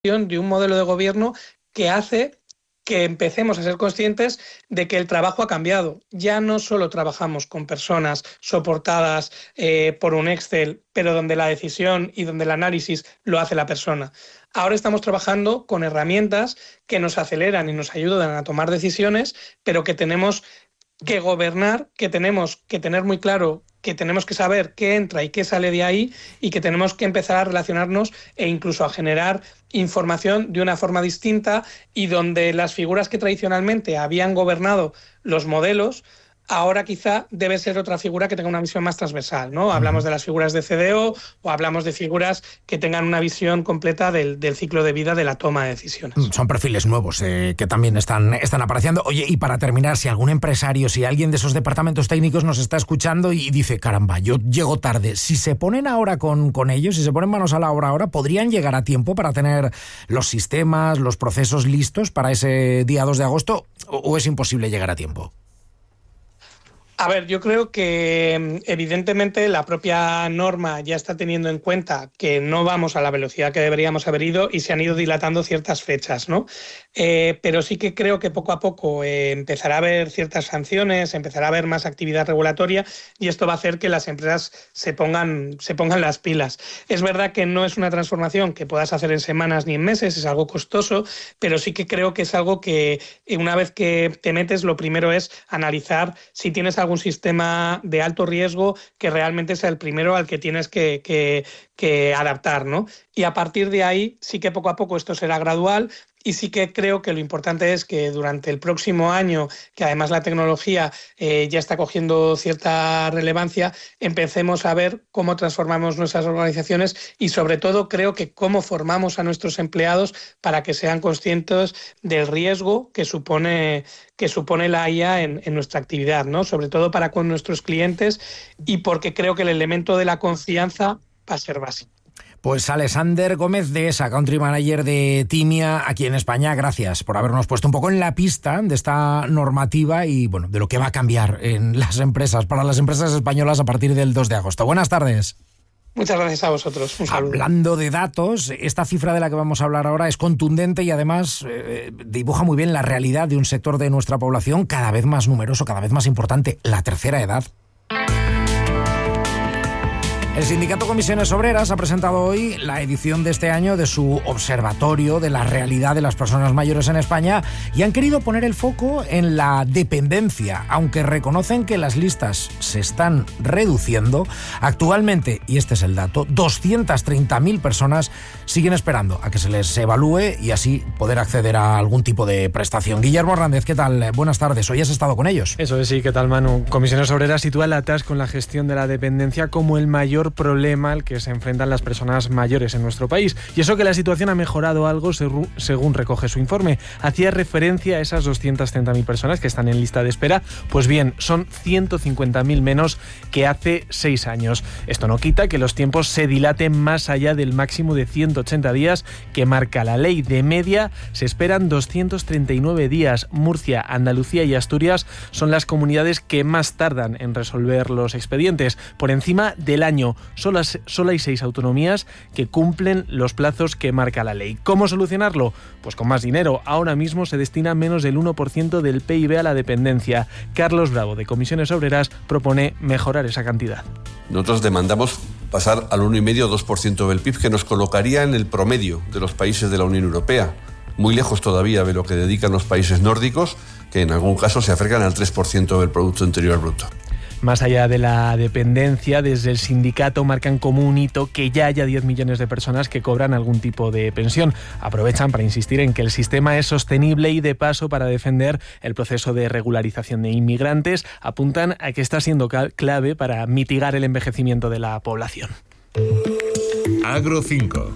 de un modelo de gobierno que hace que empecemos a ser conscientes de que el trabajo ha cambiado. Ya no solo trabajamos con personas soportadas por un Excel, pero donde la decisión y donde el análisis lo hace la persona. Ahora estamos trabajando con herramientas que nos aceleran y nos ayudan a tomar decisiones, pero que tenemos que gobernar, que tenemos que tener muy claro, que tenemos que saber qué entra y qué sale de ahí, y que tenemos que empezar a relacionarnos e incluso a generar información de una forma distinta, y donde las figuras que tradicionalmente habían gobernado los modelos, ahora quizá debe ser otra figura que tenga una visión más transversal, ¿no? Hablamos de las figuras de CDO o hablamos de figuras que tengan una visión completa del ciclo de vida de la toma de decisiones. Son perfiles nuevos que también están apareciendo. Oye, y para terminar, si algún empresario, si alguien de esos departamentos técnicos nos está escuchando y dice, caramba, yo llego tarde, si se ponen ahora con ellos, si se ponen manos a la obra ahora, ¿podrían llegar a tiempo para tener los sistemas, los procesos listos para ese día 2 de agosto o es imposible llegar a tiempo? A ver, yo creo que evidentemente la propia norma ya está teniendo en cuenta que no vamos a la velocidad que deberíamos haber ido y se han ido dilatando ciertas fechas, ¿no? Pero sí que creo que poco a poco empezará a haber ciertas sanciones, empezará a haber más actividad regulatoria, y esto va a hacer que las empresas se pongan las pilas. Es verdad que no es una transformación que puedas hacer en semanas ni en meses, es algo costoso, pero sí que creo que es algo que una vez que te metes, lo primero es analizar si tienes algún sistema de alto riesgo que realmente sea el primero al que tienes que adaptar, ¿no? Y a partir de ahí sí que poco a poco esto será gradual, y sí que creo que lo importante es que durante el próximo año, que además la tecnología ya está cogiendo cierta relevancia, empecemos a ver cómo transformamos nuestras organizaciones, y sobre todo creo que cómo formamos a nuestros empleados para que sean conscientes del riesgo que supone la IA en nuestra actividad, ¿no? Sobre todo para con nuestros clientes, y porque creo que el elemento de la confianza va a ser básico. Pues Alexander Gómez de ESA, Country Manager de Timia aquí en España, gracias por habernos puesto un poco en la pista de esta normativa y bueno, de lo que va a cambiar en las empresas, para las empresas españolas a partir del 2 de agosto. Buenas tardes. Muchas gracias a vosotros. Un saludo. Hablando de datos, esta cifra de la que vamos a hablar ahora es contundente y además dibuja muy bien la realidad de un sector de nuestra población cada vez más numeroso, cada vez más importante, la tercera edad. El Sindicato Comisiones Obreras ha presentado hoy la edición de este año de su observatorio de la realidad de las personas mayores en España y han querido poner el foco en la dependencia, aunque reconocen que las listas se están reduciendo. Actualmente, y este es el dato, 230.000 personas siguen esperando a que se les evalúe y así poder acceder a algún tipo de prestación. Guillermo Hernández, ¿qué tal? Buenas tardes. Hoy has estado con ellos. Eso es, sí, ¿qué tal, Manu? Comisiones Obreras sitúa el atasco en la gestión de la dependencia como el mayor problema al que se enfrentan las personas mayores en nuestro país. Y eso que la situación ha mejorado algo según recoge su informe. Hacía referencia a esas 230.000 personas que están en lista de espera. Pues bien, son 150.000 menos que hace 6 años. Esto no quita que los tiempos se dilaten más allá del máximo de 180 días que marca la ley. De media se esperan 239 días. Murcia, Andalucía y Asturias son las comunidades que más tardan en resolver los expedientes. Por encima del año. Solo hay 6 autonomías que cumplen los plazos que marca la ley. ¿Cómo solucionarlo? Pues con más dinero. Ahora mismo se destina menos del 1% del PIB a la dependencia. Carlos Bravo, de Comisiones Obreras, propone mejorar esa cantidad. Nosotros demandamos pasar al 1,5-2% del PIB, que nos colocaría en el promedio de los países de la Unión Europea. Muy lejos todavía de lo que dedican los países nórdicos, que en algún caso se acercan al 3% del Producto Interior Bruto. Más allá de la dependencia, desde el sindicato marcan como un hito que ya haya 10 millones de personas que cobran algún tipo de pensión. Aprovechan para insistir en que el sistema es sostenible y, de paso, para defender el proceso de regularización de inmigrantes, apuntan a que está siendo clave para mitigar el envejecimiento de la población. Agro 5.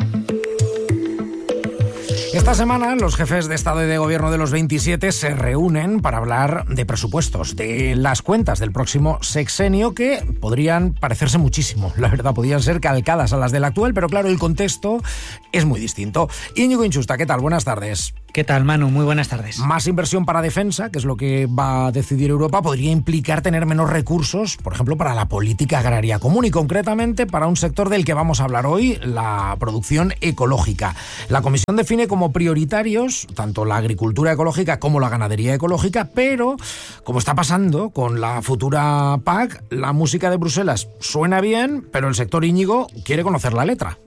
Esta semana los jefes de Estado y de Gobierno de los 27 se reúnen para hablar de presupuestos, de las cuentas del próximo sexenio, que podrían parecerse muchísimo, la verdad, podrían ser calcadas a las del actual, pero claro, el contexto es muy distinto. Íñigo Inchusta, ¿qué tal? Buenas tardes. ¿Qué tal, Manu? Muy buenas tardes. Más inversión para defensa, que es lo que va a decidir Europa, podría implicar tener menos recursos, por ejemplo, para la política agraria común y concretamente para un sector del que vamos a hablar hoy, la producción ecológica. La Comisión define como prioritarios tanto la agricultura ecológica como la ganadería ecológica, pero, como está pasando con la futura PAC, la música de Bruselas suena bien, pero el sector, Íñigo, quiere conocer la letra.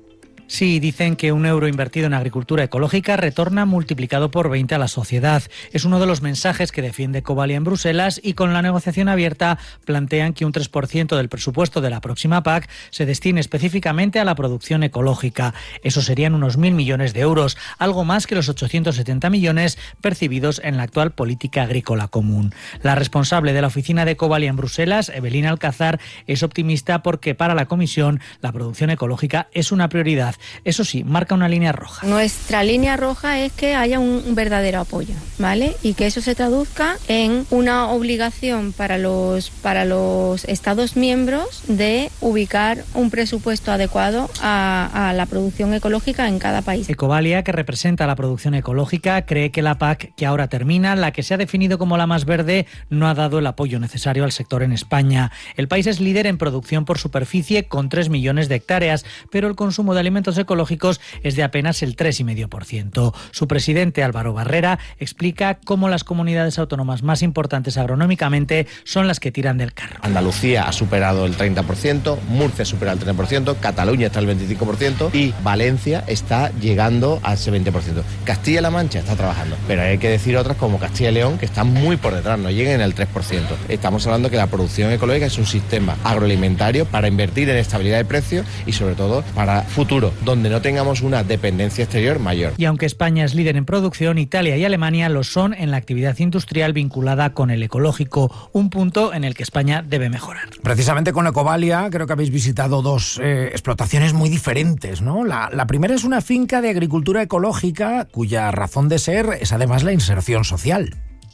Sí, dicen que un euro invertido en agricultura ecológica retorna multiplicado por 20 a la sociedad. Es uno de los mensajes que defiende Ecovalia en Bruselas y con la negociación abierta plantean que un 3% del presupuesto de la próxima PAC se destine específicamente a la producción ecológica. Eso serían unos 1.000 millones de euros, algo más que los 870 millones percibidos en la actual política agrícola común. La responsable de la oficina de Ecovalia en Bruselas, Evelyn Alcázar, es optimista porque para la Comisión la producción ecológica es una prioridad. Eso sí, marca una línea roja. Nuestra línea roja es que haya un verdadero apoyo, ¿vale? Y que eso se traduzca en una obligación para los Estados miembros de ubicar un presupuesto adecuado a la producción ecológica en cada país. Ecovalia, que representa la producción ecológica, cree que la PAC, que ahora termina, la que se ha definido como la más verde, no ha dado el apoyo necesario al sector en España. El país es líder en producción por superficie con 3 millones de hectáreas, pero el consumo de alimentos ecológicos es de apenas el 3,5%. Su presidente, Álvaro Barrera, explica cómo las comunidades autónomas más importantes agronómicamente son las que tiran del carro. Andalucía ha superado el 30%, Murcia supera el 30%, Cataluña está al 25% y Valencia está llegando a ese 20%. Castilla-La Mancha está trabajando, pero hay que decir otras como Castilla y León que están muy por detrás, no lleguen al 3%. Estamos hablando que la producción ecológica es un sistema agroalimentario para invertir en estabilidad de precios y sobre todo para futuro, donde no tengamos una dependencia exterior mayor. Y aunque España es líder en producción, Italia y Alemania lo son en la actividad industrial vinculada con el ecológico, un punto en el que España debe mejorar. Precisamente con Ecovalia creo que habéis visitado dos explotaciones muy diferentes, ¿no? La primera es una finca de agricultura ecológica cuya razón de ser es además la inserción social.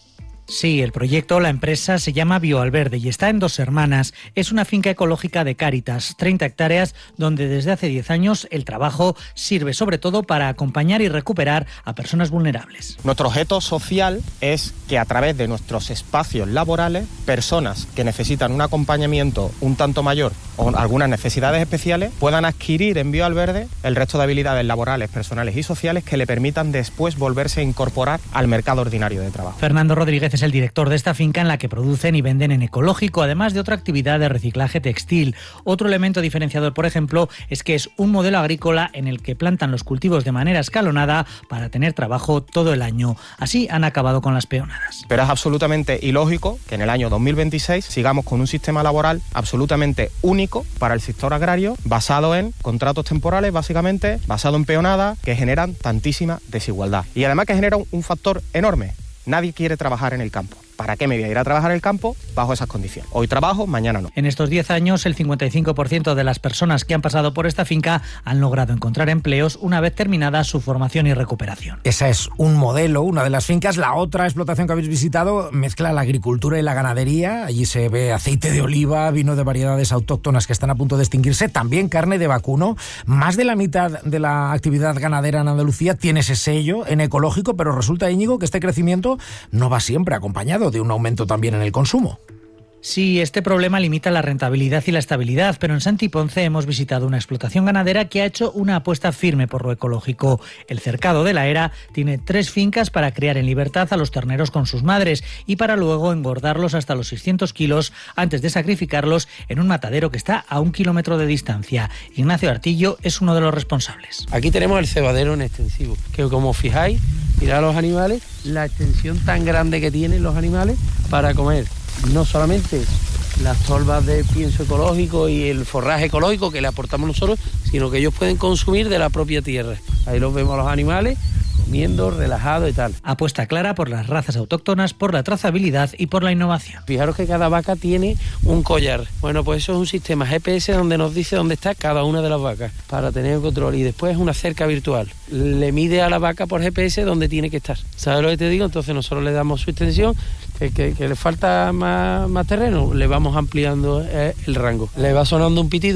Sí, el proyecto, la empresa, se llama Bioalverde y está en Dos Hermanas. Es una finca ecológica de Cáritas, 30 hectáreas, donde desde hace 10 años el trabajo sirve sobre todo para acompañar y recuperar a personas vulnerables. Nuestro objeto social es que a través de nuestros espacios laborales, personas que necesitan un acompañamiento un tanto mayor o algunas necesidades especiales puedan adquirir en Bioalverde el resto de habilidades laborales, personales y sociales que le permitan después volverse a incorporar al mercado ordinario de trabajo. Fernando Rodríguez es el director de esta finca en la que producen y venden en ecológico, además de otra actividad de reciclaje textil. Otro elemento diferenciador, por ejemplo, es que es un modelo agrícola en el que plantan los cultivos de manera escalonada para tener trabajo todo el año. Así han acabado con las peonadas. Pero es absolutamente ilógico que en el año 2026 sigamos con un sistema laboral absolutamente único para el sector agrario, basado en contratos temporales, básicamente, basado en peonadas, que generan tantísima desigualdad. Y además que generan un factor enorme. Nadie quiere trabajar en el campo. ¿Para qué me voy a ir a trabajar en el campo bajo esas condiciones? Hoy trabajo, mañana no. En estos 10 años, el 55% de las personas que han pasado por esta finca han logrado encontrar empleos una vez terminada su formación y recuperación. Esa es un modelo, una de las fincas. La otra explotación que habéis visitado mezcla la agricultura y la ganadería. Allí se ve aceite de oliva, vino de variedades autóctonas que están a punto de extinguirse, también carne de vacuno. Más de la mitad de la actividad ganadera en Andalucía tiene ese sello en ecológico, pero resulta, Íñigo, que este crecimiento no va siempre acompañado de un aumento también en el consumo. Sí, este problema limita la rentabilidad y la estabilidad, pero en Santi Ponce hemos visitado una explotación ganadera que ha hecho una apuesta firme por lo ecológico. El Cercado de la Era tiene 3 fincas para criar en libertad a los terneros con sus madres y para luego engordarlos hasta los 600 kilos antes de sacrificarlos en un matadero que está a 1 kilómetro de distancia. Ignacio Artillo es uno de los responsables. Aquí tenemos el cebadero en extensivo, que como fijáis, mirad a los animales, la extensión tan grande que tienen los animales para comer. No solamente las tolvas de pienso ecológico y el forraje ecológico que le aportamos nosotros, sino que ellos pueden consumir de la propia tierra. Ahí los vemos a los animales comiendo, relajados y tal. Apuesta clara por las razas autóctonas, por la trazabilidad y por la innovación. Fijaros que cada vaca tiene un collar. Bueno, pues eso es un sistema GPS donde nos dice dónde está cada una de las vacas para tener control. Y después es una cerca virtual. Le mide a la vaca por GPS dónde tiene que estar. ¿Sabes lo que te digo? Entonces nosotros le damos su extensión, que le falta más terreno, le vamos ampliando el rango. Le va sonando un pitido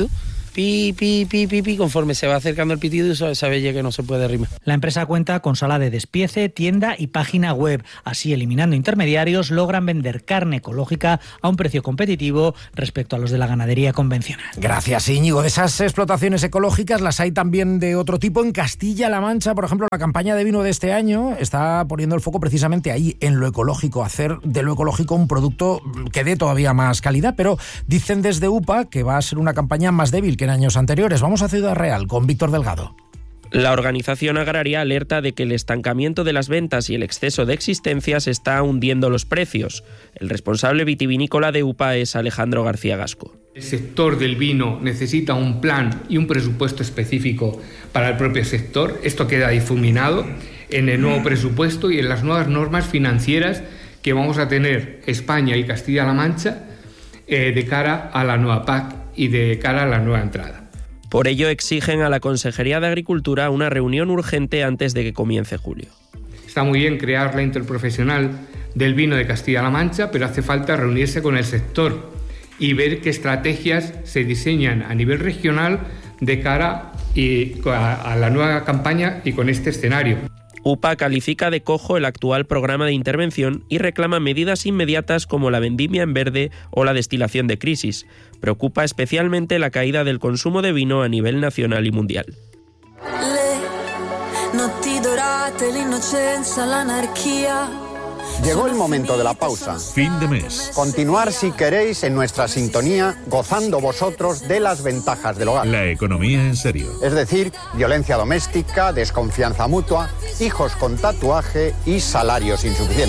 pi, pi, pi, pi, pi, conforme se va acercando el pitido y sabe ya que no se puede rimar. La empresa cuenta con sala de despiece, tienda y página web. Así, eliminando intermediarios, logran vender carne ecológica a un precio competitivo respecto a los de la ganadería convencional. Gracias, Íñigo. De esas explotaciones ecológicas las hay también de otro tipo. En Castilla-La Mancha, por ejemplo, la campaña de vino de este año está poniendo el foco precisamente ahí, en lo ecológico, hacer de lo ecológico un producto que dé todavía más calidad, pero dicen desde UPA que va a ser una campaña más débil que en años anteriores. Vamos a Ciudad Real con Víctor Delgado. La organización agraria alerta de que el estancamiento de las ventas y el exceso de existencias está hundiendo los precios. El responsable vitivinícola de UPA es Alejandro García Gasco. El sector del vino necesita un plan y un presupuesto específico para el propio sector. Esto queda difuminado en el nuevo presupuesto y en las nuevas normas financieras que vamos a tener España y Castilla-La Mancha de cara a la nueva PAC y de cara a la nueva entrada. Por ello exigen a la Consejería de Agricultura una reunión urgente antes de que comience julio. Está muy bien crear la interprofesional del vino de Castilla-La Mancha, pero hace falta reunirse con el sector y ver qué estrategias se diseñan a nivel regional de cara a la nueva campaña y con este escenario. UPA califica de cojo el actual programa de intervención y reclama medidas inmediatas como la vendimia en verde o la destilación de crisis. Preocupa especialmente la caída del consumo de vino a nivel nacional y mundial. Llegó el momento de la pausa. Fin de mes. Continuar, si queréis, en nuestra sintonía, gozando vosotros de las ventajas del hogar. La economía en serio. Es decir, violencia doméstica, desconfianza mutua, hijos con tatuaje y salarios insuficientes.